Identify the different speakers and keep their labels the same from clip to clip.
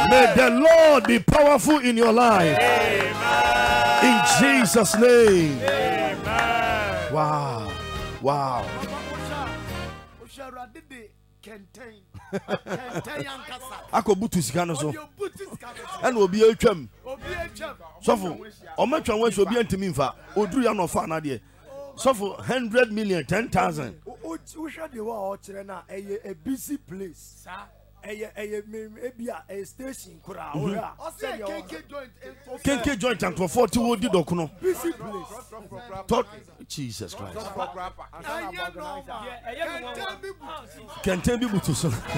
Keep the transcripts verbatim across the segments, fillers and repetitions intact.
Speaker 1: May the Lord be powerful in your life. Amen. In Jesus' name. Amen. Wow. Wow. Ako butu sika no so. And obi atwam. Sofo, o matwa wan so obi antimi mfa. Oduru ya no fa na de. Sofo one hundred million, ten thousand.
Speaker 2: O hwe de wa o kire na eye a busy place. Sa eye eye ebia a station kura o ya. O K K joint.
Speaker 1: K K joint and for forty wo di dok no.
Speaker 2: Busy place.
Speaker 1: Talk Jesus Christ. Kenten bi butu so.
Speaker 3: To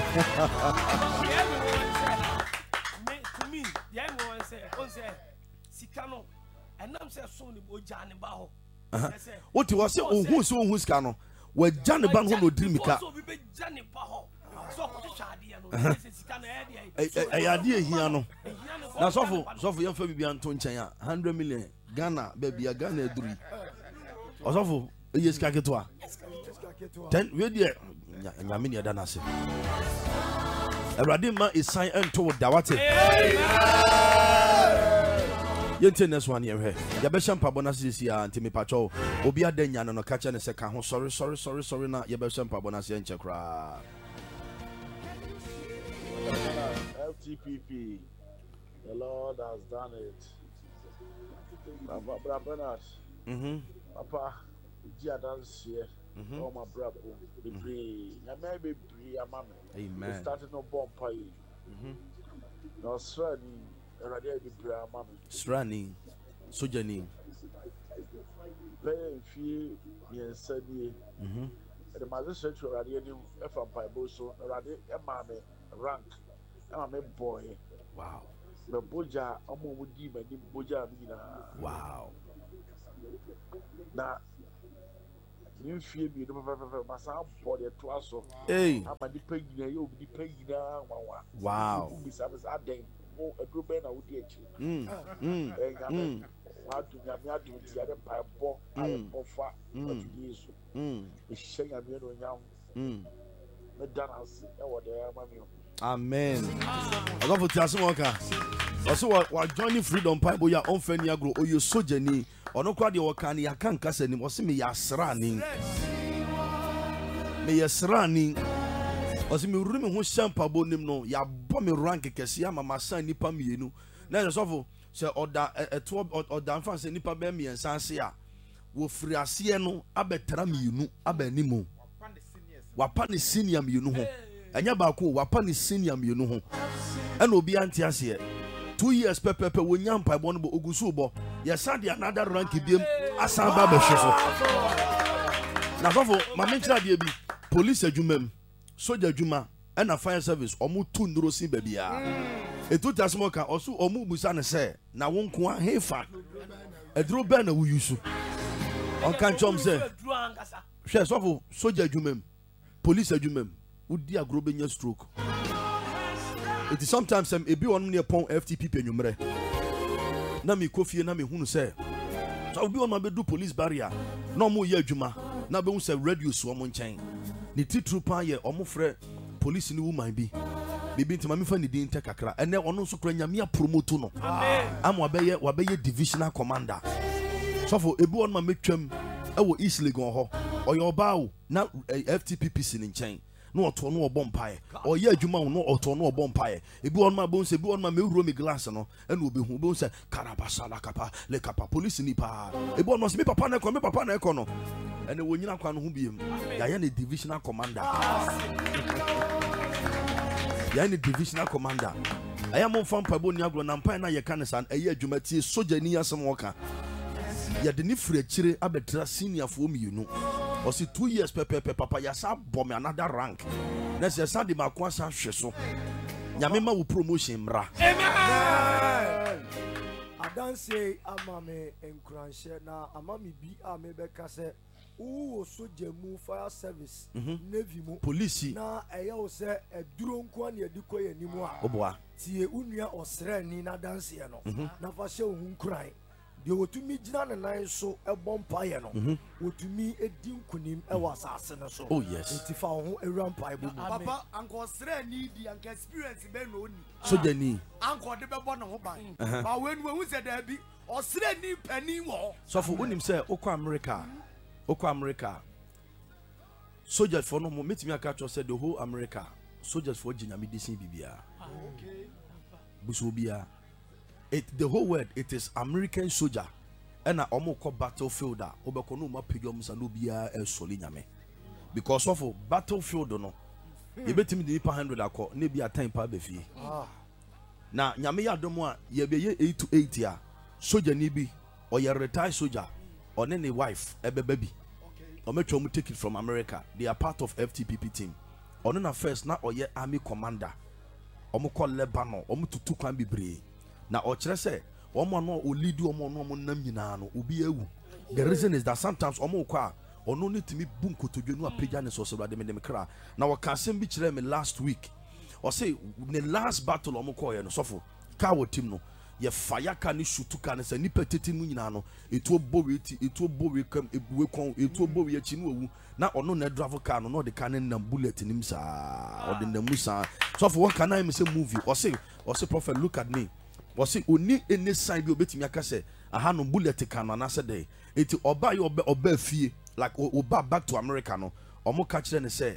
Speaker 3: me, the I want say, on say, Sikano, and I'm saying, so the Bojani Baho.
Speaker 1: What was it? Oh, who's who who's cano? Where Johnny Ban who dream car.
Speaker 3: So we be Johnny Baho. So Shadi,
Speaker 1: a idea here. No, now so for so for young Fabi Anton Chaya, hundred million Ghana, baby, a Ghana three. Or so for yes, Kaketoa. Ten, really, Yaminia Danasi. A Radima is signed and toward Dawati. Yente next one here. Yabesham Pabonas is here and Timmy Pacho. Obia Denya no catch and a second. Sorry, sorry, sorry, sorry. Now Yabesham Pabonas and Chakra.
Speaker 4: F T P P. The Lord has done it. Papa Bernard.
Speaker 1: Mm-hmm.
Speaker 4: Papa, Gia dance here. Oh, my brother. Be free. I may be free.
Speaker 1: Amen.
Speaker 4: Starting no bomb pie. No sweating.
Speaker 1: Strani, Sojani.
Speaker 4: Play few years said ye. The magistrate already F M Bible so already a mammy rank. I'm a boy.
Speaker 1: Wow.
Speaker 4: The Boja, I'm with you, my Boja.
Speaker 1: Wow.
Speaker 4: Now, you feel me, the Massa body twice.
Speaker 1: Hey,
Speaker 4: I'm a depending, you'll be paying now.
Speaker 1: Wow.
Speaker 4: Besides, I think. A group and I would get you.
Speaker 1: Mm, mm,
Speaker 4: how to get me out to the other pipe, I am offer, but you
Speaker 1: mm,
Speaker 4: is saying I'm here young.
Speaker 1: mm.
Speaker 4: McDonald's, or there, mammy.
Speaker 1: Amen. I love what Tasmoka. Also, what joining freedom pipe, your own friend Yagro, or your sojourning, or no crowd your can, ya can't cast any was me yasrani. May yasrani. Osi mi rumi hu shampa bo nim no ya bo mi rank kesi ama masan nipa mienu na so fo se oda eto oda mfa se nipa be mi ensan se a wo firi ase no abetra mienu abanimu wapa ne senior mienu ho anya ba ko wapa ne senior mienu ho ena obi ante ase two years pepepe wo nyampa bo no bo ogusu bo ya sade another rank biem asan ba be hwe so na so fo ma me kira de bi police adwumam Soja Juma and a fire service or mu two neurosin babia. A two tasmoka or so or mubusan say, now won't qua hefa. A draw banner we use. On can't chum say, Shares of Soja Jumem, police adjumem, would dear growing your stroke. It is sometimes a be on near pong F T P penumre. Nami Kofi Nami who say, so I'll be on my bed do police barrier. No more year Juma. Now be say radio swamon chain. Ni titru pa ye omo frɛ police ni woman bi bibi ntima me fa ni din tekakra ene ono so kra nyame promote no am wabeye wabeye divisional commander so for ebu on ma metwam e wo East Legon ho oye oba o na F T P P si ni nkyɛn no oto no obɔ mpae oye adwuma no oto no obɔ mpae ebi on ma bon se ebi on ma me wuro me glass no ene obi hu bon se karabasala kapa le kapa police ni pa ebi on ma se me papa na ekɔ me papa na ekɔ no ene wo nyina kwa no hu biem ya ye ne divisional commander ya ne divisional commander aya mo fam pabo ni agro na mpan na ye kan san eye adwumati soja ni asem woka ya de ni firi akire abetra senior fo mienu o si two years pepe papa ya sa bom another rank na se sa de makwa sa hwe so nyame ma wo promotion mra
Speaker 2: amen adanse amame enkranshe na amami bi amebeka se Uwo soja mu fire service navy mu
Speaker 1: police
Speaker 2: na eya o se eduro nko na ediko ye nimu a
Speaker 1: oboa
Speaker 2: tie unua osre ni na dance ye no na fa hye ohun kran de wotumi gina na nan so ebompa ye no wotumi edi nkunim e wasase no so
Speaker 1: oh yes
Speaker 2: ntifa ho ewura mpa ibu
Speaker 5: papa anko osre ni di anka experience be no ni
Speaker 1: soja ni
Speaker 2: anko de bebo no ho ban ba when we say there be osire ni pani wo
Speaker 1: so for unim say okọ America okọ America soldiers for no mo metimi aka cho say the whole America soldiers for ginyame disin bibia okay buso bia it the whole world it is American soldier and omo ko battlefield a obekọ no ma pedium sa no bia e soli nyame because of battlefield no you betimi the one hundred akọ na bia ten pa be fie na nyame ya dom a ye be ye eight to eight ya soldier ni bi or ye retired soldier or ne wife ebe baby or make sure take it from America. They are part of F T P P team or na first na or ye army commander or mo call Lebanon or mo tutu kan bibre na o kire say o mo no o lead o mo no mo nam nyina no obi ewu. The reason is that sometimes o mo kwa or no need to me boom kotodwe no apagya ne so so de me de me kra na wo ka sem bi kire me last week or say the last battle o mo call ye no sofo ka wo team no ye fire ka ni shutu ka ne se nipa tete mu nyina no etu obo eti etu obo we kam ebuwe kon etu obo we achi no owu na ono na drive car no no de ka ne nam bullet nim sa or de namu sa so for one can I me say movie or say or say prophet look at me or say oni any sign bi obetimi aka say aha no bullet ka no na say dey eti oba ye oba oba fie like oba back to America no omo ka kire ne say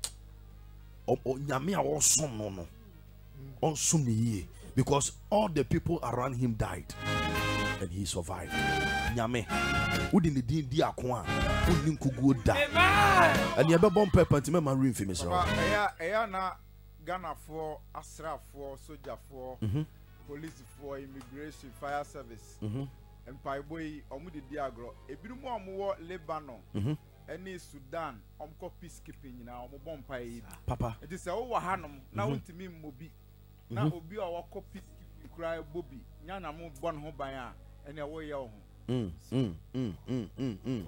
Speaker 1: o nyame a wo som no no on som ne ye because all the people around him died and he survived. Nyame, udi ni din di akwa, udi nkugu da. And you be born pepper to me man room for me so.
Speaker 5: Eya eya na Ghana for Asra for soldier for police for immigration fire service. Empire boy omudi di agro. Ebiru mo omo Lebanon. Any Sudan omko peacekeeping na omo bon pai.
Speaker 1: Papa.
Speaker 5: It is a wo hanom na untimi mobi. Na obi a wako peacekeeping cry Bobby. Nyana mo bon ho ban a ene wo ye ho.
Speaker 1: Mm mm mm mm mm mm.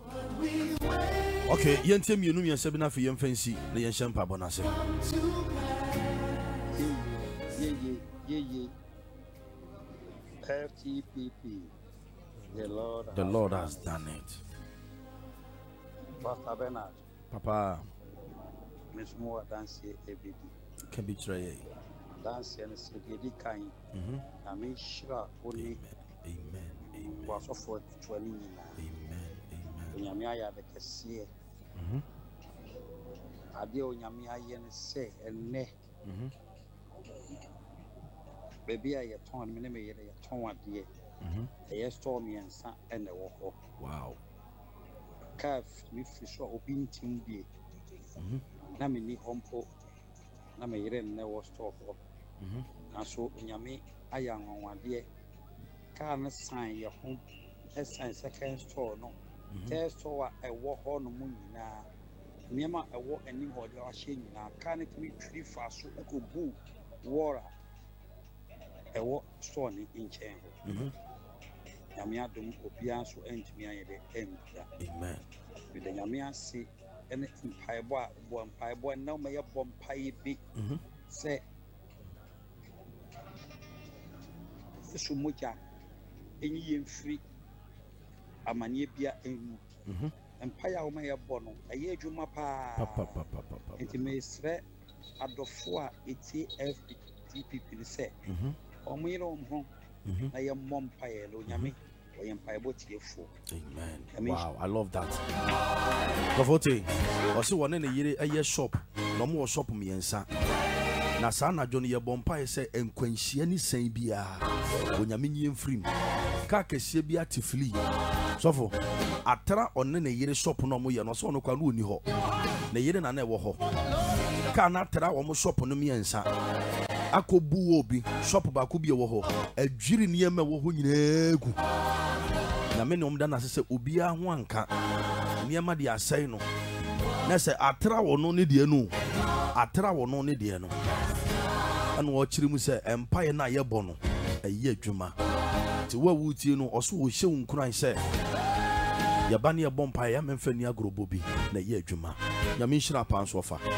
Speaker 1: Okay, yentem yenu yense bi na fe yem fancy na yen shempa bonase.
Speaker 6: Ye ye ye ye. F T P P. The Lord
Speaker 1: The Lord has done it.
Speaker 6: Pastor Bernard.
Speaker 1: Papa.
Speaker 6: Miss Moore dance every day.
Speaker 1: Can be tray.
Speaker 6: Dance and say the kind. Mhm. I mean sure only
Speaker 1: amen. Amen.
Speaker 6: Was for twenty.
Speaker 1: Amen. Amen.
Speaker 6: Onyame aya de kese. Mhm. Ade onyame aye ne se enne. Mhm. Baby aye ton me ne me yere ton ade. Mhm. Aye store me ensa ene wo ho.
Speaker 1: Wow.
Speaker 6: Kaf mi fi so obi ntim bie. Mhm. Na me ni hompo na me yere ne wo store ho. Mhm. Na so onyame aya nwanwade car na sign ye ho sign second store no third store e wo ho no mu nyina niema e wo ani ho de ahye nyina car na timi twiri fa so e ko bu wora e wo store ni nchen ho mhm nyame adom obia so entimi ayede empia
Speaker 1: amen
Speaker 6: bi de nyame ase ene mpaibo a bo mpaibo na ma ye bo mpai bi mhm se so moja enyi yemfiri amanye bia enu mhm empire wo ma ye bɔ no ɛyɛ adwuma pa
Speaker 1: papa papa papa
Speaker 6: enti me srɛ adɔfo a eti F T P P sɛ mhm ɔmo yere ɔmo ho na ye mmɔ mpaeɛ lo nyame ɔyɛ mpaeɛ bɔ tiefo
Speaker 1: amen wow I love that Kofote ɔse wɔne ne yere ɛyɛ shop na ɔmo wɔ shop miɛnsa na saa na John ye bompa sɛ enkwanhyia ni san bia onyame nyie mfrim ka kɛsie bia tifli sofo atra ɔne ne yere shop no mo ye no so no kwa no oni hɔ na yere na na ɛwɔ hɔ ka na atra wo mo shop no miɛnsa akobu obi shop ba ko bi ɛwɔ hɔ adwiri ne yɛma ɛwɔ hɔ nyinaa gu na me ne om da na sɛ obi a ho anka ne yɛma de asɛe no na sɛ atra wo no ne de no atra wo no ne de no anu o chiri mu se empire na ye bɔ no ɛyɛ adwuma ti wa wutie no ɔso wo hye wo nkuran sɛ ya ba ne ye bɔ empire ya memfa ni agrobo bi na ɛyɛ adwuma ya me nhyira pa nso fa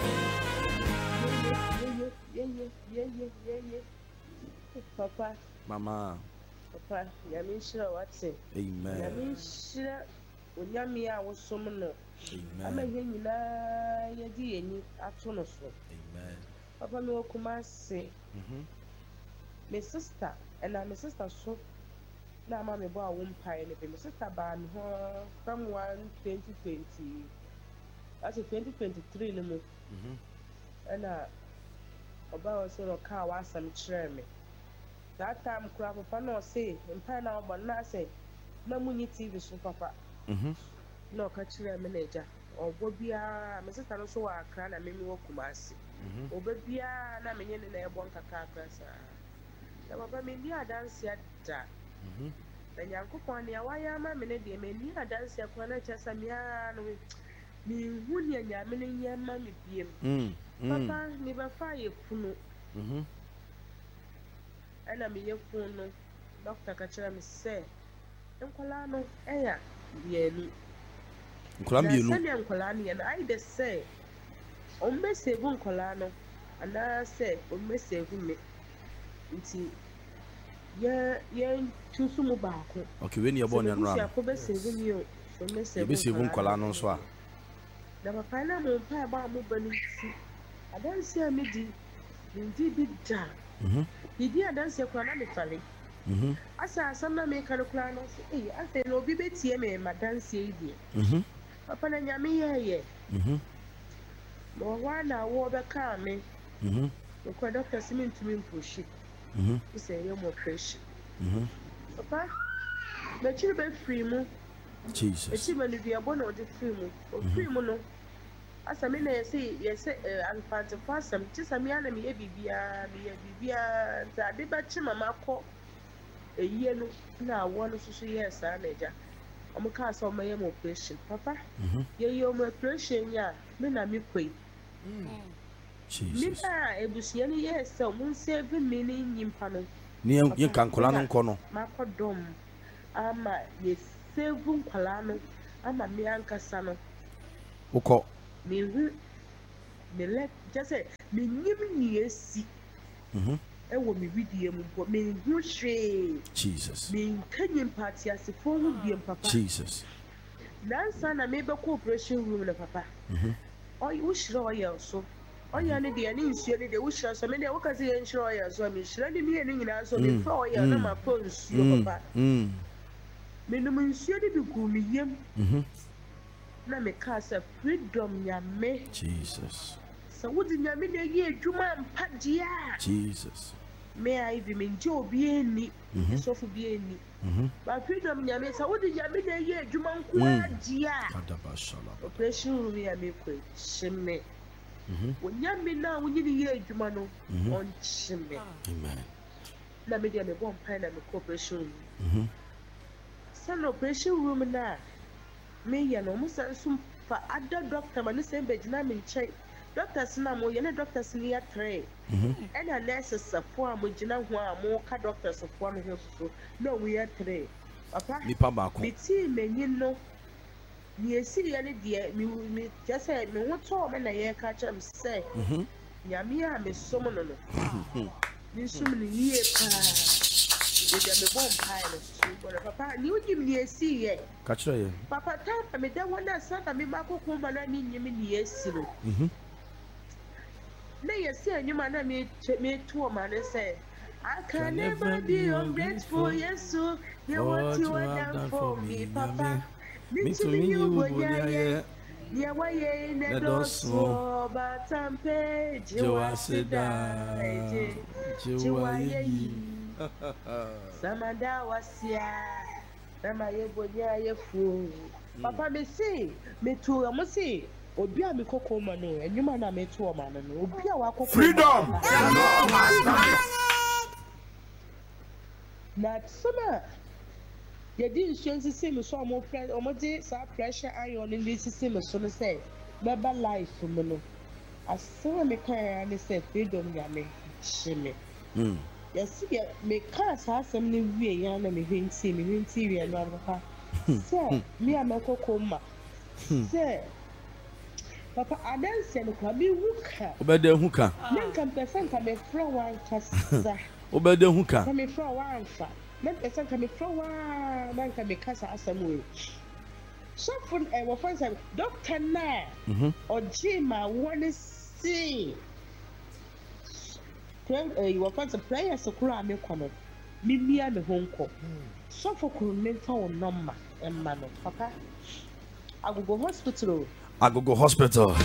Speaker 7: papa
Speaker 1: mama
Speaker 7: papa ya me nhyira wate
Speaker 1: amen
Speaker 7: ya me nhyira onyame a wo som no
Speaker 1: amen
Speaker 7: ama hwe nyina ye di eni ato no so
Speaker 1: amen
Speaker 7: papa me okuma se mhm my sister ɛna my sister so na ama me bɔ a wo mpae no bi my sister baa me ho from one twenty twenty ase twenty twenty-three no mu ɛna ɔbaa wɔ sɛ ɔka a wasɛm kyerɛ me that time kora papa na ɔse mpae na ɔbɔ na sɛ na munyi T V so papa na ɔka kyerɛ me na agya ɔbɔ biara my sister no so wɔ Accra na memi wɔ Kumasi ɔbɛ biara na menye ne na ɛbɔ nkakakra saa na papa menni adanseɛ da na Nyankopɔn nea wayɛ ama me ne deɛ menni adanseɛ kora na kyerɛ sɛ mea no menhu nea Nyame no nyɛ ma me biem papa mebɛfa yɛ funu ɛna meyɛ funu no doctor ka kyerɛ me sɛ nkɔlaa no ɛyɛ mmienu
Speaker 1: nkɔlaa mmienu
Speaker 7: na sɛdeɛ nkɔlaa no yɛ no ayɛ dɛ sɛ ɔmbɛsɛvu nkɔlaa no anaasɛ ɔmbɛsɛvu me nti yɛ yɛntu so mu baako
Speaker 1: okay we ni yɛbɔ ne anora no
Speaker 7: bɛsɛvu me o
Speaker 1: yɛbɛsɛvu nkɔlaa no nso a
Speaker 7: na papa na mo mpa ba mo ba no nti adanse a medi mendi bi da bidi adanse kora na mefale asa asam na meka no kora no so eh asa na obi betie me madanse yi die papa na Nyame yɛyɛ ma wa na wo bɛka me ko doctor simi ntumi mposhi ise yɛ mo operation papa na chiri be free mu
Speaker 1: Jesus
Speaker 7: echi ma no bia bɔ na ɔde free mu o free mu no asa me na yɛsɛ yɛsɛ anfante fasam ti sami ana me yɛ bibia me yɛ bibia ta de ba chi mama kɔ eyie no na awɔ no so yɛ saa na agya ɔmo ka sɛ ɔmo yɛ mo operation papa yɛ yɛ ɔmo operation ya me na me koi
Speaker 1: Jesus
Speaker 7: nipa ebusua no yɛ sɛ ɔmo nsave me ne nyimpa no
Speaker 1: ni yɛ kankola no nkɔ no
Speaker 7: makɔ dɔm ama yɛ save nkwala no ama me ankasa no
Speaker 1: wokɔ
Speaker 7: me hu me let just say me nyim ni esi
Speaker 1: mhm
Speaker 7: ɛwɔ me widie mu bɔ me hu hwee
Speaker 1: Jesus
Speaker 7: me nkanyim party asefo hu biem papa
Speaker 1: Jesus
Speaker 7: nansa na me bɛkɔ operation room na papa
Speaker 1: mhm
Speaker 7: ɔy wo hyira ɔyɛ so ɔyɛ ne deɛ ne nsuo ne deɛ wo hyira so me deɛ wo ka sɛ yɛ nhyira ɔyɛ so me hyira ne me ne nyinaa so me fa ɔyɛ na ma pɔ nsuo papa
Speaker 1: mm
Speaker 7: me no nsuo de bi gu me yam
Speaker 1: mhm
Speaker 7: na me ka sɛ freedom Nyame
Speaker 1: Jesus
Speaker 7: sɛ wo de Nyame de yɛ adwuma mpa dia
Speaker 1: Jesus
Speaker 7: me ai bi me nje obi eni sofo bi eni ba freedom Nyame sɛ wo de Nyame de yɛ adwuma nko dia operation room ya me kɔ hyeme mhm wo Nyame na wo nyini yɛ adwuma no on hyeme
Speaker 1: amen
Speaker 7: na me de me bɔ mpa na me kɔ operation room
Speaker 1: mhm
Speaker 7: sɛ no operation room na me yɛ no mo sɛ so fa ada doctor ma ne sɛ be gyina me nkyɛn doctors na mo yɛ ne doctors ni ya three mhm ɛna nurses fo a mo gyina ho a mo ka doctors fo no ho so na wo yɛ three papa
Speaker 1: nipa baako
Speaker 7: me ti menyi no ni esi yɛ ne deɛ me me just say me ho tɔ me na yɛ ka kyerɛ me sɛ
Speaker 1: mhm
Speaker 7: Nyame a me som no no me som no yie pa we dey me bom pai no so but papa ni ugim ni esi yɛ
Speaker 1: ka kyerɛ yɛ
Speaker 7: papa ta me da wona sa na me makoko ma na ni nyim ni esi no
Speaker 1: mhm
Speaker 7: na yesi anyuma na me me to ma ne say I can never be ungrateful yesu you what you have done for me papa me to me you go ya ya wa ye ne do so batampe jiwasida jiwaye samanda wasia na ye bonya ye fu papa me see me to am see obi a me kokko ma no enwuma na me to ma no obi a wa kokko
Speaker 1: freedom
Speaker 7: na sama ye di nsuo nsisi so omo friend omo di sa pressure iron ni sisi me so no say beba life me no asema me kan ani say freedom ya me shime
Speaker 1: mm
Speaker 7: yes ye me kan sa asem ni wie ya na me hwenti me hwenti wie no papa say me a me kokko ma say papa adanse no kwa me huka
Speaker 1: obede huka
Speaker 7: nka percent ka me fra one kasa
Speaker 1: obede huka
Speaker 7: ka me fra one fa men percent ka me fra one man ka me kasa asamu so fun e wo fan say doctor na
Speaker 1: mhm
Speaker 7: oji ma woni si you were first a prayer so cool me kono me and the home call so for cool mental number and man papa I will go hospital
Speaker 1: I go go hospital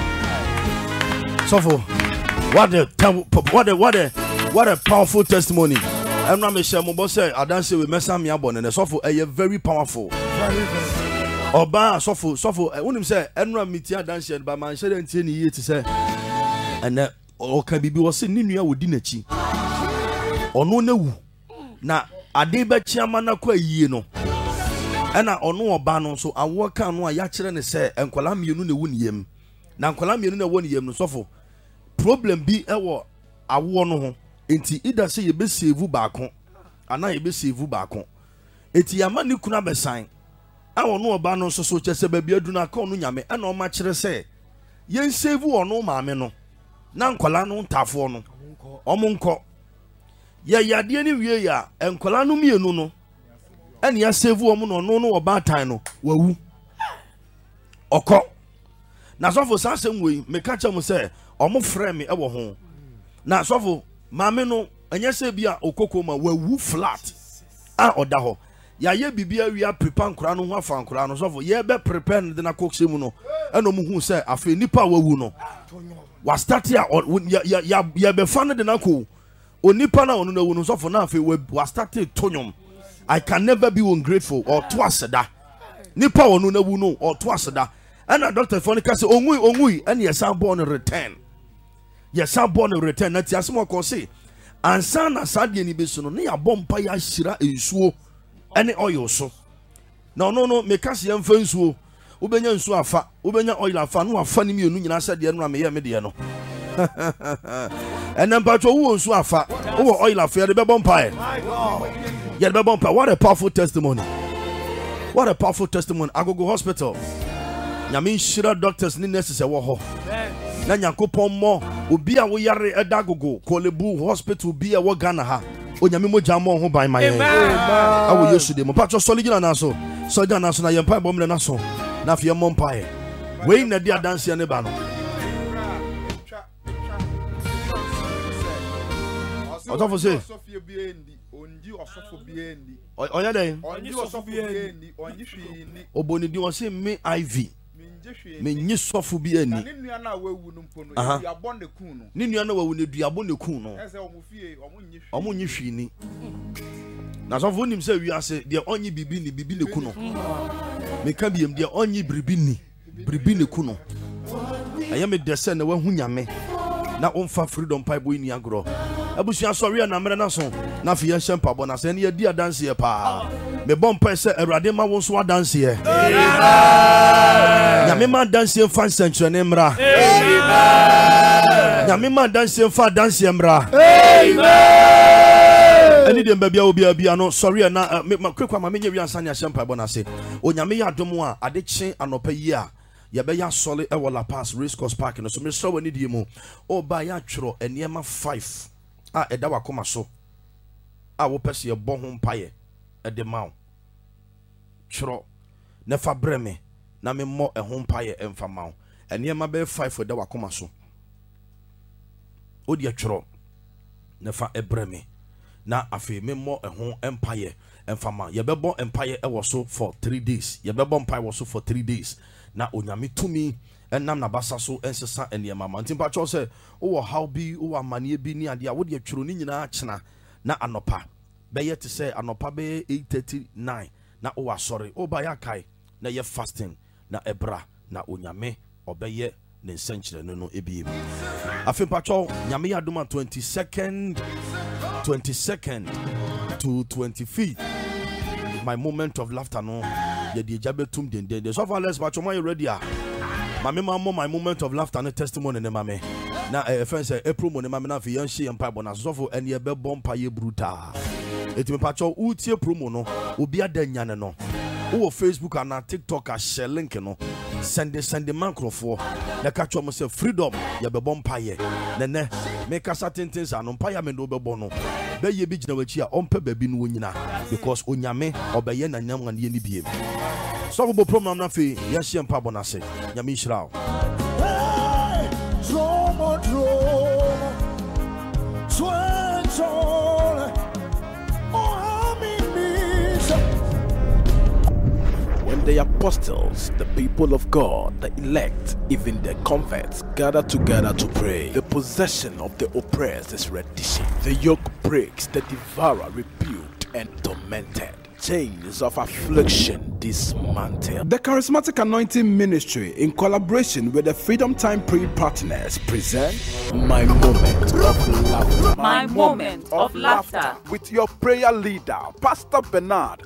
Speaker 1: so for what a what a what a what a powerful testimony. I'm not Michelle Mobo say I don't say we mess up me abon and so for a very powerful very very Oba so for so for when him say enra metia dance by man share ntie ni yeti say and o ka bibi wo se ni nua wodi nachi ono na wu na ade ba chiama na kwa yie no ena ono oba no so awo ka no a ya kire ne say enkola mienu na wu ne yem na enkola mienu na wu ne yem no so for problem bi ewo awo no ho enti ida say ye be save baako ana ye be save baako enti yama ni kuna besan awo no oba no so so chese ba bi adu na ka ono nyame ana o ma kire say yen save ono maame no na nkwala no ntafo no omonko ya yade ni wie ya nkwala no mienu no ene ya save omo no no no oba tan no wawu okọ na sofo sasem we me ka cha mu say omo frame me e wo ho na sofo maame no enya se bia okoko ma wawu flat a oda ho ya ye bibia wi prepare nkura no ho afa nkura no sofo ye be prepare no de na kokse mu no eno mu hu say afa nipa wawu no was start ya ya ya ya be fan de na ko onipa na onu na wu no sofo na afa was start tonyom. I can never be ungrateful or twice da nipa onu na wu no or twice da and a doctor fonica say ongui ongui and yes am born return yes am born return na ti asemo ko say ansa na sadie ni besu no na ya bompa ya hira ensuo ene oil so no no no me ka se yemfa nsuo ubenya nsuo afa ubenya oil afa no afa ni mienu nyina sadie no me ye me de no and then patcho wo nsuo afa wo oil afa de be bompa e yeah be bompa. What a powerful testimony, what a powerful testimony. I go go hospital nyame shira doctors ni nurses e wo ho na nyankopon mo obi a wo yare edagogo kolebu hospital bi e wo Ghana ha onyame moja mo ho ban maye awo yesu de mo patcho solid na so so Ghana so na yempa bom le na so na fie mo mpae we na dia dance ne ba no Otofo say Sofia bi endi onji osofo bi endi oya den onji osofo bi endi onji hwi ni oboni di won say me iv me nyi sofo bi eni na nua na wawu no mpo no duabon ne kun no ni nua na wawu ne duabon ne kun no ese omo fie omo nyi hwi omo nyi hwi ni na sofo nim say wi ase de onyi bibi ni bibi ne kun no me ka biem de onyi bribi ni bribi ne kun no aya me de se na wahu nyame na onfa freedom pipe bo ni agro abusia sorry na mere na so na fi yen shempa bo na se ne di dance ye pa me bom pa se awurade ma won so dance ye amen nyame ma dance ye fan century ne mra amen nyame ma dance ye fa dance ye mra amen ani dem bia obi bia no sorry na me kwekwa ma menye wi ansa ne shempa bo na se o nyame ya dom a ade kye anopa yi a ya be ya sole e wala pass race course park no so me so wani die mu o ba ya tworo eniema five a eda wakoma so a wo pese ye bo ho mpaye e de maw tworo ne fa breme na me mo e ho mpaye emfa maw eniema be five eda wakoma so o de tworo ne fa e breme na afi me mo e ho empaye emfa maw ye be bo empaye e wo so for three days ye be bo mpaye wo so for three days na onyame tumi enam na basa so ensesa eniema ma ntimpa cho se wo how bi wo amane bi ni ade a wo de atwuro ni nyina chena na anopa be yet say anopa be eight thirty-nine na wo asori wo ba ya kai na ye fasting na ebra na onyame obeye ne nsenkyere no no ebiem afempa cho nyame ya doma twenty-second twenty-second to twenty-fifth my moment of laughter no ye di jabetum den den so far let's watch my ready ah mama mama my moment of laughter and testimony ne mama na eh friend say April mo ne mama na fi yan hye empa bo na so fo ene be bompa ye bruta etimi pacho utie promo no obi adanya ne no wo Facebook and TikTok a share link no send send the microphone na ka cho mo say freedom ye be bompa ye ne ne make us certain things and ompa ya me no be bo no be ye bi gina wachi a ompa ba bi no nyina because onyame obeye na nyam wan ye ni biem so go program na fe ya hye empa bo na se nyame nhyira o
Speaker 8: the apostles, the people of God, the elect, even the converts gather together to pray. The possession of the oppressed is reddition. The yoke breaks, the devourer rebuked and tormented. Chains of affliction dismantled. The Charismatic Anointing Ministry, in collaboration with the Freedom Time Prayer Partners, present My Moment of Laughter.
Speaker 9: My Moment of Laughter.
Speaker 8: With your prayer leader, Pastor Bernard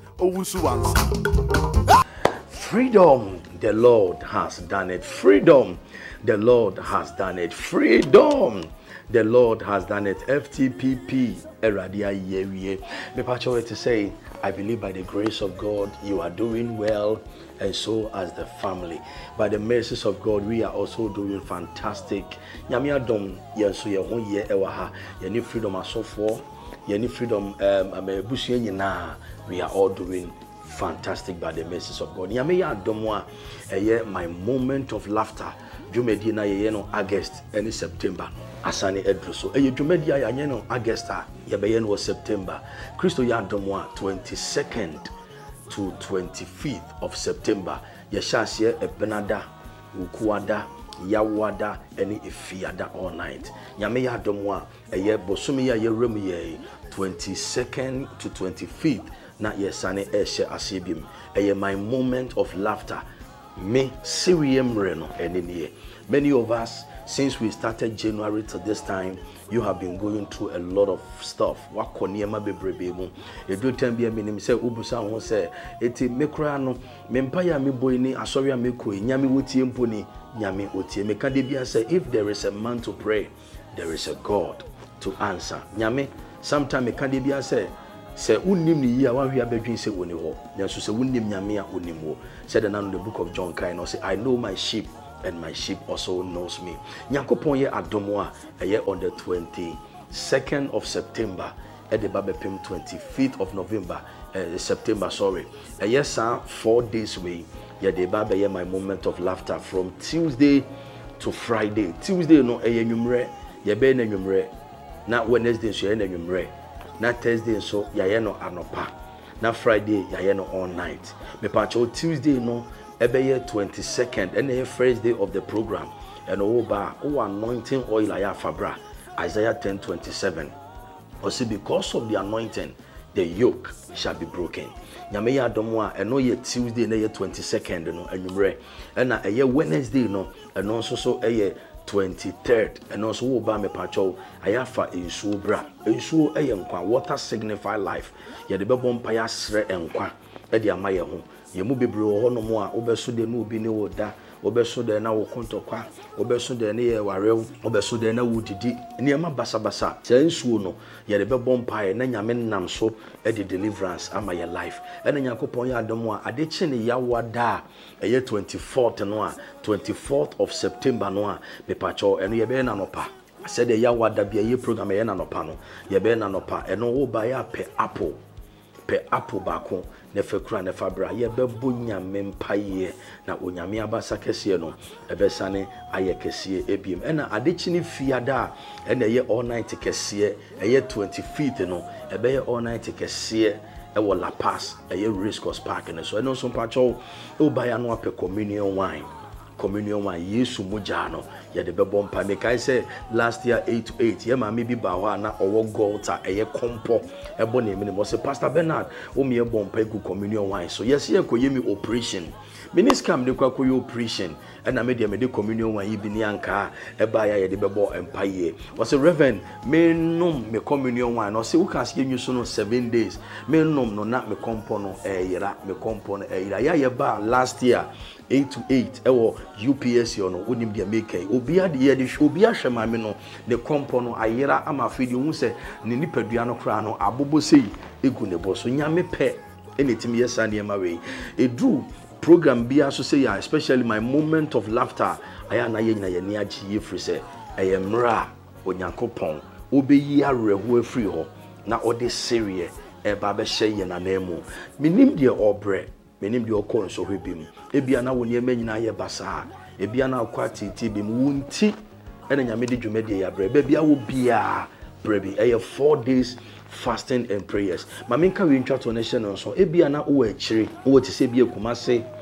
Speaker 8: Owusu-Ansah.
Speaker 1: Freedom, the Lord has done it. Freedom, the Lord has done it. Freedom, the Lord has done it. F T P P, Eradia Yewie. Me pacho to say, I believe by the grace of God, you are doing well, and so as the family. By the mercies of God, we are also doing fantastic. Nyame adom yenso ye ho ye ewa ha. Ye ni freedom asofo, ye ni freedom um amebusu nyina. We are all doing fantastic by the mercies of God. Nyame ya adom a eye my moment of laughter. Dwumedi na ye no August and September. Asane edruso eye dwumedi ya ye no August a ye be ye no September. Christo ya adom a twenty-second to twenty-fifth of September. Ye shase ebenada, ukuada, yawada, eni efiada all night. Nyame ya adom a eye bosumi ya ye rem ye twenty-second to twenty-fifth. Na yesane eshe asibim. Eye my moment of laughter. Me Sirium Reno and many of us, since we started January to this time, you have been going through a lot of stuff. What koniema bebrebe. You do ten be a minim say ubusa won say eti mekra no mempaya me boy ni asoria meko nyame wotie mponi nyame otie meka de bia say if there is a man to pray, there is a God to answer. Nyame sometime meka de bia say say unnim ni yi a wan hwe abadwin say woni ho nanso say unnim nyame a onim ho said the nan the book of John kind or say I know my sheep and my sheep also knows me. Nyankopon ye adomo a eye on the twenty-second of September at the Babepim twenty-fifth of November uh, September sorry eye sa four days way ye the Baba ye my moment of laughter from Tuesday to Friday. Tuesday no eye nwumre ye be na nwumre na Wednesday so ye na nwumre na Thursday so yaye no anopa na Friday yaye no all night me pacho Tuesday no ebeye twenty-second and the first day of the program and oba o anointing oil aya fabra Isaiah ten twenty-seven or see because of the anointing the yoke shall be broken. Nyame ya domo a eno ye Tuesday na ye twenty-second no anwumre and na eye Wednesday no eno so so eye twenty-third and also wo ba me pacho ayafa ensuo bra ensuo eye nkwa water signify life ye de bebo mpa ya sre enkwa e de amaye ho ye mu bebre ho no mo a obeso de no obi ne woda obeso de na wo kontokwa obeso de ne ye warew obeso de na wudidi ne ma basa basa se ensuo no ye de bebo mpa ye na nyame nam so e de deliverance ama ye life e na yakopon ya adom a ade chi ne ya wada eye twenty-fourth no a twenty-fourth of September no a me pacho eno ye be na nopa said the ya wada bia ye program ye na nopa no ye be na nopa eno wo ba ya pe apple pe apple bako ne fekura ne fabra ye be bonya mempaye na onyame abasa kese no ebesane aye kese ebiem ena adechi ne fiada ena ye all night kese eye twenty-fifth no ebe ye all night kese e wo La Paz eye Race Course Park ne so eno so pacho o ba ya no ape communion wine communion wine Yesu muja no ye de bebo mpa me kai say last year eight to eight ye ma me bi ba ho na owo golta eye kompo ebo na emi mo say Pastor Bernard o me e bompa egu communion wine so yes ye ko ye me operation miniscam de kwa koyo operation and I made me de communion wine yi bi ni anka e ba ya ye de bebo empa ye was a reverend me nom me communion wine no say who can see you so no seven days me nom no na me kompo no e yira me kompo no e yira ya ye ba last year eight to eight ewo U P S yo no onim dia make obi ade ye de obi ahwe mame no ne kompo no ayira ama fidi hu se ne nipadua no kra no abobo sei egu ne bo so nyame pe enetim yesa ne ma we edu program bia so say ya especially my moment of laughter aya na ye nyina ye ne agi ye free se eyemra onyankopon obeyi areho afiri ho na ode serie e ba be hye ye na nemu minim de obre menim de okon so hwebim ebia na woni ema nyina ye basa ebia na akwa titi bim wunti ena nyame de dwumade ya bre bia wo bia brebi e four days fasting and prayers maminka we ntwa to nation so ebia na wo akire wo ti se bia kumase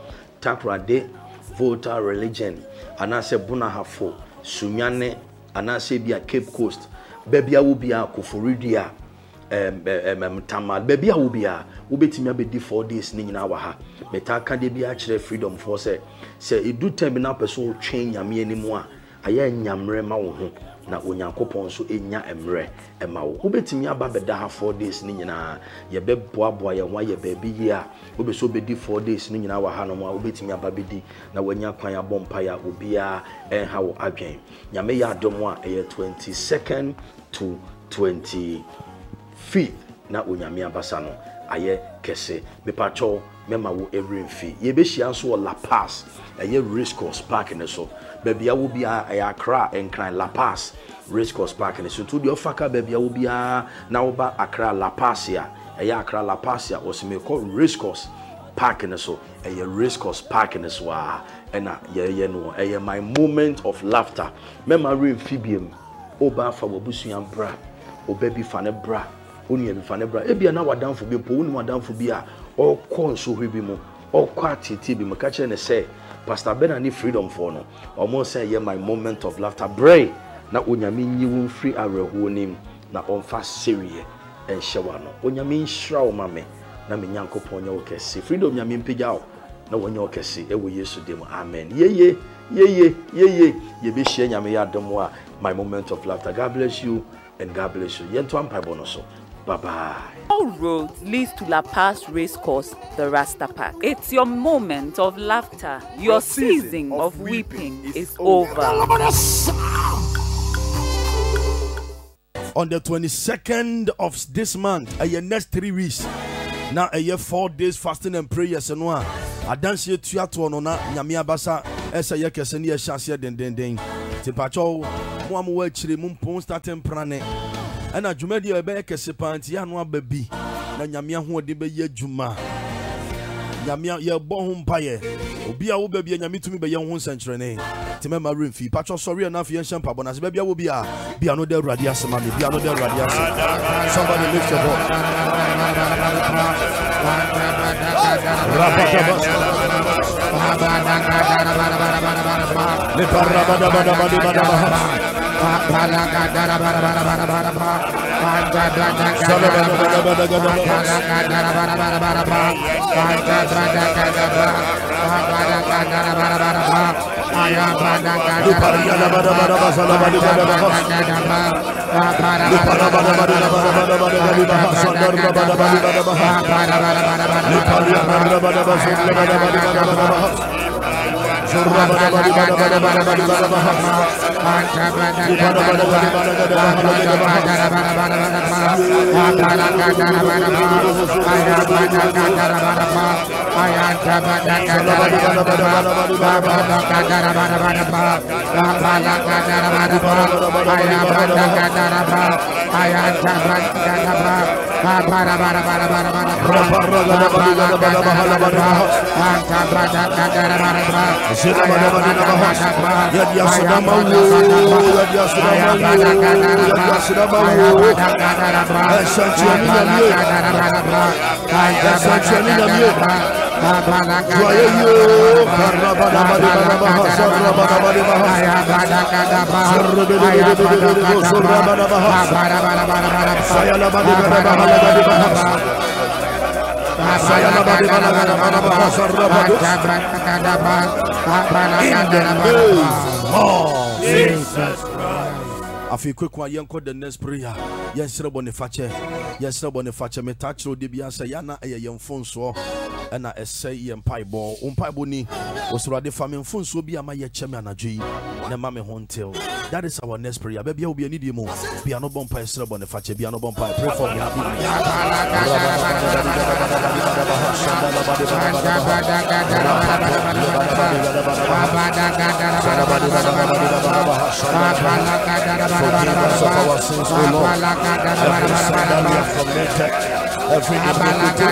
Speaker 10: Takrade Volta Religion anase Bunahafo Sunyane anase bia Cape Coast baby will be a Koforidia um Tamal baby will be a ubetimi abedi four days ni nyina wa ha metaka de bia kire freedom for say say edu terminal person twen nyame animu a aye nyamre ma wo ho na onyankopon so enya emre ema wo ubetimi aba beda ha four days ni nyina ye beboaboa ye ho ye baby yi a obeso bedi four days ni nyina wa ha no mo ubetimi aba bedi na wanya kwan abompa ya obia enha wo adwen nyame ya adom a eye twenty-second to twenty-fifth na onyame abasa no aye kese mepacho mema wo every fee ye be hia so La Paz aye race course park ne so babia wo bia aye Accra enkran La Paz race course park ne so to de ofaka babia wo bia na wo ba Accra La Paz ya aye Accra La Paz ya osime ko race course park ne so aye race course park ne so a ena ye ye no aye my moment of laughter mema re fibiem oba fa wobusuan bra obabi fa ne bra oni ebi fa ne bra ebia na wadanfo bi po oni wadanfo bi a o konso hwe bi mu o kwa titi bi mu ka kire ne say Pastor Ben ani freedom for no omo say ye my moment of laughter bray na onyame nyi won free areho nim na onfa serie en hyewa no onyame nhira o mame na me nyankopon nya wo kese freedom nyame mpegya o na wonya wo kese e wo Yesu dem amen yeye yeye yeye ye be hye nyame ya dom a my moment of laughter. God bless you and God bless you. Yento ampaibo no so. Bye bye.
Speaker 9: All roads leads to La Paz Race Course, the Rasta Park. It's your moment of laughter. Your season of weeping is over.
Speaker 1: On the twenty-second of this month, a year next three weeks. Now a year four days fasting and prayers and one. I dance here to Atuanona, Yamia Basa, as a year Cassania Shasia den den den. Tipacho, Mwamu Wechri, Mumpon starting prane. And a Jumedia Beke Sepanti, Yanwa baby, Nanyamia who de be ye Juma. Yamia, ye born paye. Obia will be a Yami to me by young one century name. Timema Rimfi, Pacho, sorry enough, Yan Shampabonas, baby will be a Biano del Radias, Mammy, Biano del Radias. Somebody lift your voice. Afi quick one yanko the next prayer. Yes, Boniface. Yes, Boniface. Me touch road de say yana a young phone so and I say yen pie ball. Um pie boni was rather famine phone so be a my chairman a G. Na mame hontel. That is our next prayer. Baby will be an idiom. Be no bomb pie, Boniface. Be no bomb pie. Pray for me. Forgive us of our sins, O Lord. Every sin that we have committed, every iniquity,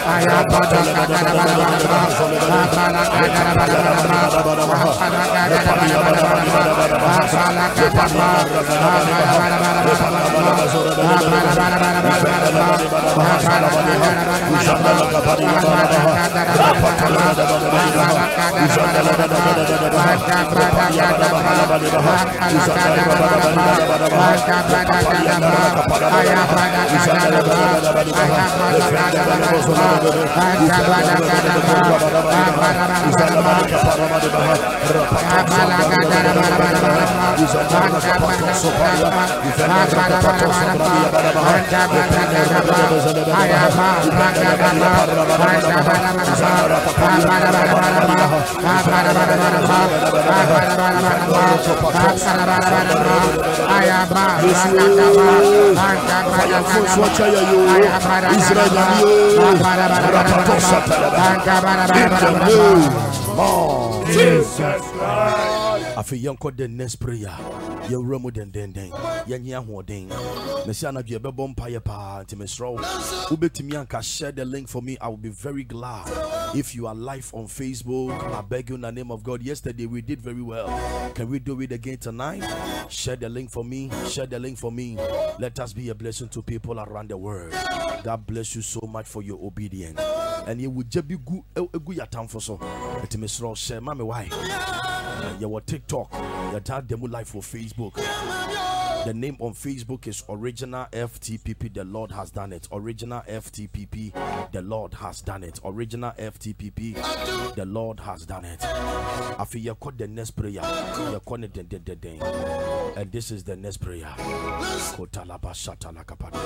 Speaker 1: Afi yanko the next prayer. You remo den den den. Yenye ahoden. Mesi anadwe be bom paye pa ntimesro. Ubetimi anka share the link for me. I will be very glad. If you are live on Facebook, I beg you in the name of God. Yesterday we did very well. Can we do it again tonight? Share the link for me. Share the link for me. Let us be a blessing to people around the world. God bless you so much for your obedience. And you would just be good egu ya time for so. Ntimesro share mama why? Your TikTok, your dad demo live for Facebook. The name on Facebook is Original F T P P. The Lord has done it. Original F T P P. The Lord has done it. Original F T P P. The Lord has done it. After you call the next prayer, you call it the the day. And this is the next prayer. Kotalaba shatala kapadi.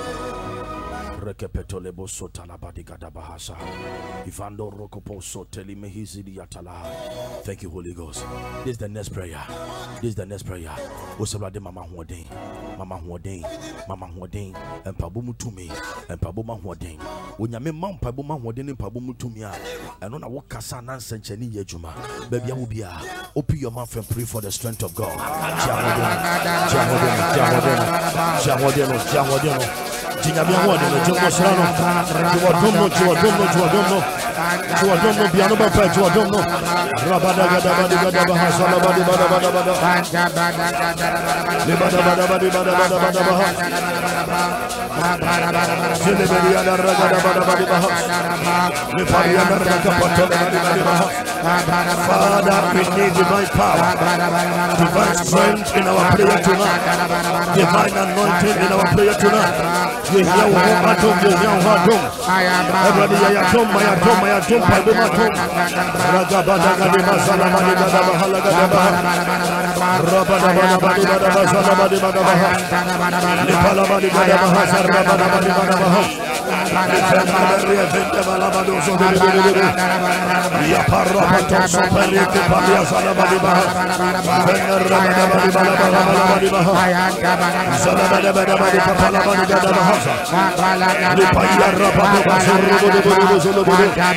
Speaker 1: Rekepetolebo sotalaba digadabahasa. Ivando rokopo soteli mehizidi yatala. Thank you, Holy Ghost. This is the next prayer. This is the next prayer. Osabrade mama huodin. Mama huodin. Mama huodin. And pabumu to me. And pabuma huodin. When you mean mom pabuma huodin and pabumu to me. And on a walk kasana sencheni yejuma. Baby, I will be a. Open your mouth and pray for the strength of God. Jahodeno, Jahodeno, Jahodeno. Jinyabia huodeno, Jumbo Srano. Juadono, Juadono, Juadono. Juadono, Biano Bapa, Juadono. Rabada Gada Bada Gada Baha, Salabadi Bada Bada Bada. Libada Bada Bada Bada Bada Bada Baha. Ziliberi Ada Ragada Bada Bada Baha. Libari Ada Ragada Bada Baha. Father, we need divine power, divine strength in our prayer tonight, divine anointing in our prayer tonight. You hear what I do, you hear what I do. Everybody, I do, I do, I do, I do, I do. Ragabada Gadiba Salamadi Bada Halagada Rabada Bada Bada Bada Salamadi Bada Nipalabadi Bada Bahasa Rabada Bada Bada Baha. Yaparra Sopeli Palia Salamadi Baha. Rabada Bada Bada Baha. Salamada Bada Bada Kapalabadi Bada Baha. Nipaya Rabada Bada Solo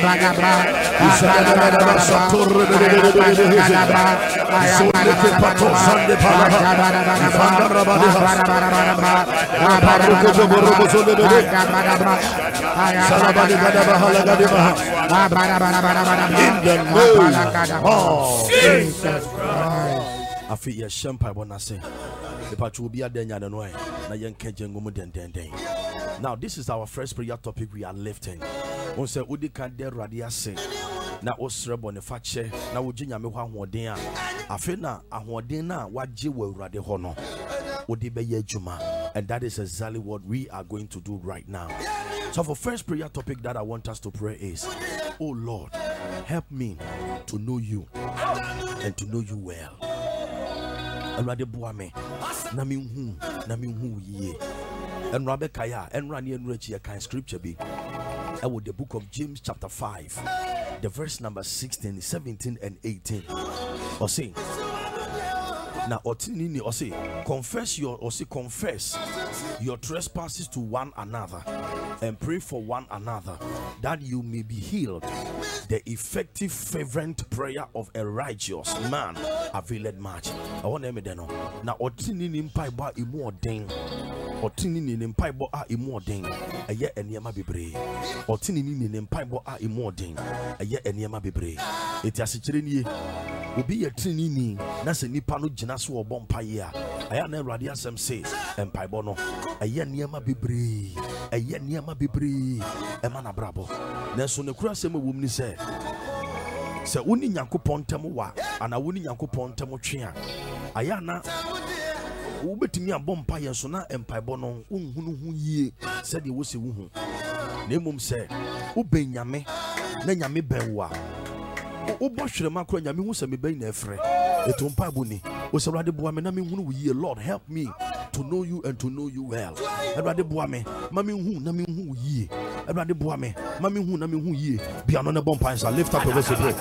Speaker 1: I feel your champagne when I say the patch will be a den and way. Now, this is our first prayer topic we are lifting. On say Udi Kande Radia say. Na osrebo ne fache na woginya me ho ahoden a afi na ahoden na waje wawurade ho no odi be ye adwuma, and that is exactly what we are going to do right now. So for first prayer topic that I want us to pray is, oh Lord, help me to know you and to know you well. Alwade boa me na me hu na me hu ye enra be kaya enra ne enra chi kan scripture bi I would the book of James chapter five, the verse number sixteen, seventeen and eighteen. Or say now or say confess your or say confess your trespasses to one another and pray for one another that you may be healed. The effective fervent prayer of a righteous man availeth much. I want them to know now or tinini mpa ba imu odin ɔtene ni ne mpaebɔ a emu ɔden ɛyɛ nneɛma bebree ɔtene ni ne mpaebɔ a emu ɔden ɛyɛ nneɛma bebree eti asekyerɛ nie obi yɛ tene ni na sɛ nipa no gyina so ɔbɔ mpaeɛ a ɛyɛ na Awurade asɛm se mpaebɔ no ɛyɛ nneɛma bebree ɛyɛ nneɛma bebree ɛma na brabɔ nanso ne kura asɛm a wɔm ni sɛ sɛ woni Nyankopɔn ntɛm wa ana woni Nyankopɔn ntɛm twe a ɛyɛ na wobɛtumi abɔ mpaeɛ so na mpaebɔ no wonhunu ho yie sɛdeɛ wɔsɛ wo ho na mmom sɛ wobɛn Nyame na Nyame bɛn wo a wobɔ hwerɛma kora Nyame hu sɛ mebɛn na ɛfrɛ ɛto mpaebɔ ni wo sɛ Awurade boa me na menhunu wo yie. Lord, help me to know you and to know you well. Awurade boa me ma menhu na menhu wo yie. Awurade boa me ma menhu na menhu yie. Bia no ne bɔ mpaeɛ sa lift up your voice pray.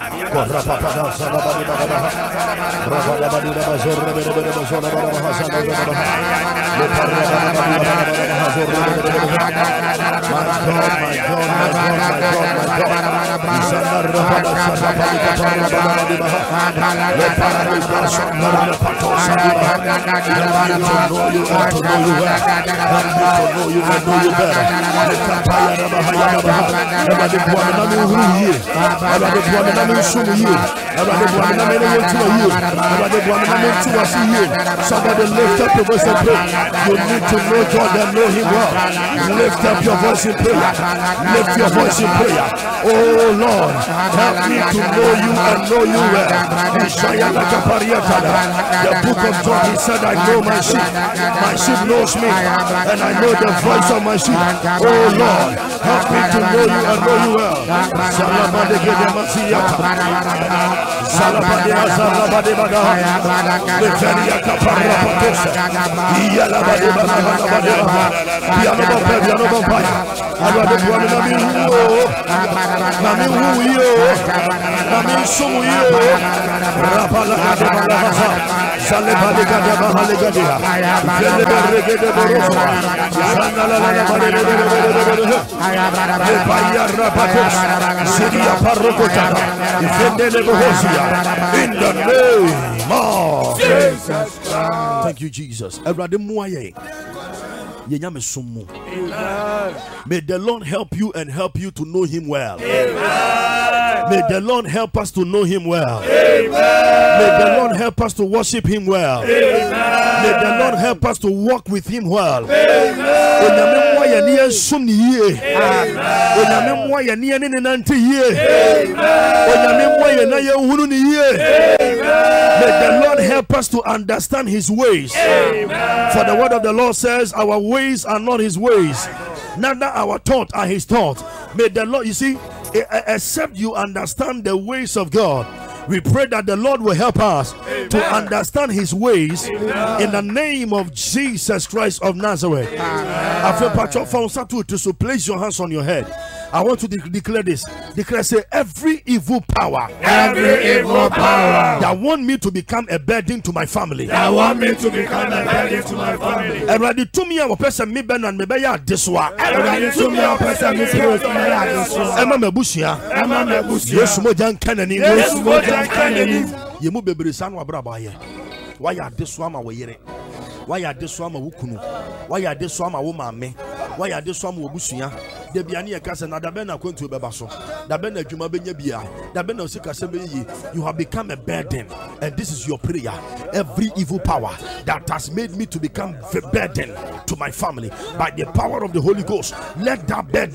Speaker 1: Somebody lift up your voice and pray. You need to know God and know Him well. Lift up your voice in prayer. Lift your voice in prayer. Oh Lord, help me to know you and know you well. The book of John, he said, I know my sheep. My sheep knows me, and I know the voice of my sheep. Oh Lord, help me to know you and know you well. In the name of Jesus Christ. Thank you, Jesus. May the Lord help you and help you to know Him well. Amen. May the Lord help us to know Him well. Amen. May the Lord help us to worship Him well. Amen. May the Lord help us to walk with Him well. Amen. May the Lord help us to understand His ways. Amen. For the word of the Lord says, our ways are not His ways, neither our thoughts are His thoughts. May the Lord, you see, except you understand the ways of God, we pray that the Lord will help us Amen. To understand His ways. Amen. In the name of Jesus Christ of Nazareth. So place your hands on your head. I want to de- declare this. Declare, say, every evil power,
Speaker 11: every evil power
Speaker 1: that want me to become a burden to my family,
Speaker 11: that want me to become a burden to my family.
Speaker 1: Everybody to me, our person, me ben and me be ya this one.
Speaker 11: Everybody to me, our person, me be ya this one.
Speaker 1: Emma Mebusia,
Speaker 11: Emma Mebusia.
Speaker 1: Yes, Mojan Kennedy.
Speaker 11: Yes, Mojan Kennedy.
Speaker 1: You move baby son wa braba. Why are this one my yere? Why are this one my wukunu? Why are this one my woman me? Why are this one my busuya? The Biania Casa, na Dabena going to Bebaso, Dabena Juma Benyabia, Dabena Sika Sebeyi. You have become a burden, and this is your prayer. Every evil power that has made me to become a burden to my family, by the power of the Holy Ghost, let that burden